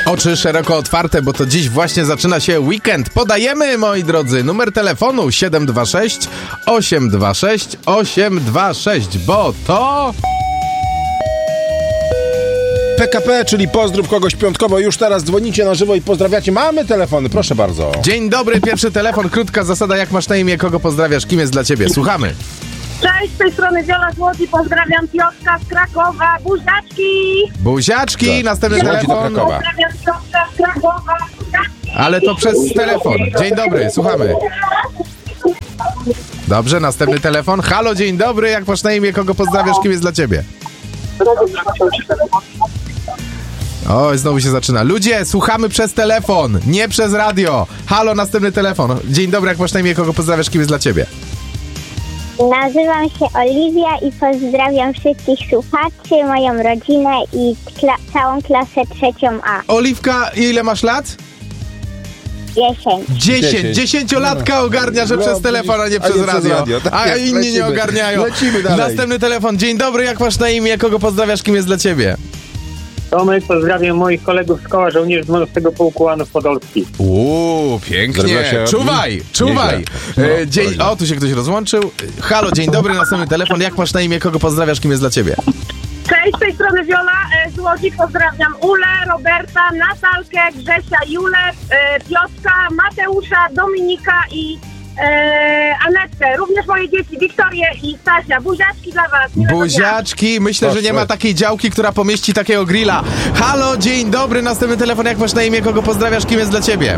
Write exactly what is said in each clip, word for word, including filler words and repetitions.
Oczy szeroko otwarte, bo to dziś właśnie zaczyna się weekend. Podajemy, moi drodzy, numer telefonu siedem dwa sześć osiem dwa sześć osiem dwa sześć, bo to... P K P, czyli pozdrów kogoś piątkowo. Już teraz dzwonicie na żywo i pozdrawiacie. Mamy telefony, proszę bardzo. Dzień dobry, pierwszy telefon, krótka zasada, jak masz na imię, kogo pozdrawiasz, kim jest dla ciebie? Słuchamy. Cześć, z tej strony Wiola z Łodzi, pozdrawiam Piotrka z Krakowa, buziaczki! Buziaczki, Tak. następny Z Łodzi do telefon. Krakowa. Pozdrawiam Piotrka z Krakowa, buziaczki! Ale to przez telefon. Dzień dobry, słuchamy. Dobrze, następny telefon. Halo, dzień dobry, jak masz na imię, kogo pozdrawiasz, kim jest dla ciebie? O, znowu się zaczyna. Ludzie, słuchamy przez telefon, nie przez radio. Halo, następny telefon. Dzień dobry, jak masz na imię, kogo pozdrawiasz, kim jest dla ciebie? Nazywam się Oliwia i pozdrawiam wszystkich słuchaczy, moją rodzinę i kla- całą klasę trzecią A. Oliwka, ile masz lat? Dziesięć. Dziesięć. Dziesięciolatka ogarnia, że No, przez telefon, a nie przez nie przez radio. radio. Tak A jest, inni lecimy. nie ogarniają. Lecimy dalej. Następny telefon. Dzień dobry, jak masz na imię, kogo pozdrawiasz, kim jest dla ciebie? Tomek, pozdrawiam moich kolegów z koła żołnierzy dwunastego Pułku Anów Podolskich. Uuu, pięknie. Zrobiła się- Czuwaj, czuwaj. Nieźle. E, dzień... O, tu się ktoś rozłączył. Halo, dzień dobry, następny telefon. Jak masz na imię, kogo pozdrawiasz, kim jest dla ciebie? Cześć, z tej strony Wiola e, z Łodzi, pozdrawiam Ulę, Roberta, Natalkę, Grzesia, Julę, e, Piotrka, Mateusza, Dominika i e, Anetkę. Również moje dzieci, Wiktorię i Stasia. Buziaczki dla was. Miłego dnia. Buziaczki, myślę, że nie ma Proszę. takiej działki, która pomieści takiego grilla. Halo, dzień dobry, następny telefon. Jak masz na imię, kogo pozdrawiasz, kim jest dla ciebie?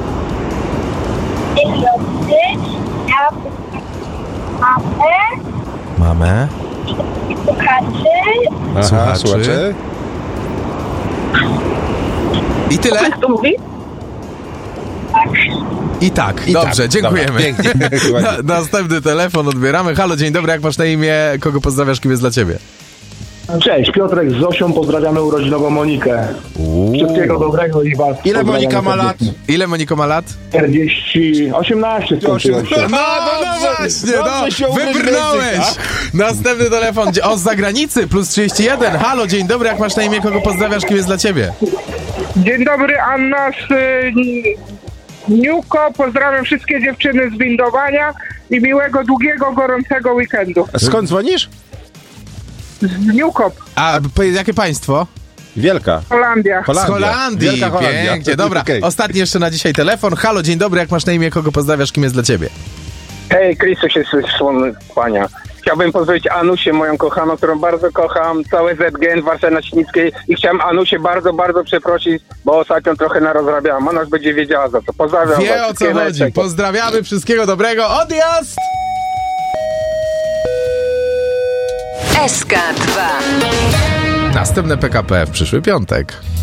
Mamy, Mamę. słuchaczy, Aha, Słuchaczy. słuchacze. I tyle? Co mówi? I tak, I dobrze, tak. dziękujemy. Dobra, pięknie. Na, następny telefon odbieramy. Halo, dzień dobry, jak masz na imię, kogo pozdrawiasz, kim jest dla ciebie? Cześć, Piotrek z Zosią, pozdrawiamy urodzinową Monikę. Wszystkiego dobrego i was. Ile pozdrawiamy Monika ma lat? serdecznie. Ile Monika ma lat? czterdzieści, osiemnaście skończyło się. No, no, no dobrze, właśnie, dobrze się no, uwierzyć wybrnąłeś. języka. Następny telefon, o, z zagranicy, plus trzydzieści jeden. Halo, dzień dobry, jak masz na imię, kogo pozdrawiasz, kim jest dla ciebie? Dzień dobry, Anna z y, Niuko. Pozdrawiam wszystkie dziewczyny z windowania i miłego, długiego, gorącego weekendu. Skąd dzwonisz? Z Niukop, A p- jakie państwo? Wielka. Holandia. Z Holandia. Holandii, Wielka Holandia. pięknie, dobra. Okej. Ostatni jeszcze na dzisiaj telefon. Halo, dzień dobry, jak masz na imię, kogo pozdrawiasz, kim jest dla ciebie? Hej, Chrystus jest słony kłania. Chciałbym pozdrowić Anusię, moją kochaną, którą bardzo kocham, całe Z G N w Warszawie na Świnickiej i chciałem Anusię bardzo, bardzo przeprosić, bo ostatnio trochę narozrabiałam. Ona już będzie wiedziała za to. Pozdrawiam Wie was. o co Wszystkiego chodzi. najlepszego. Pozdrawiamy, wszystkiego dobrego. Odjazd! S K dwa. Następne P K P w przyszły piątek.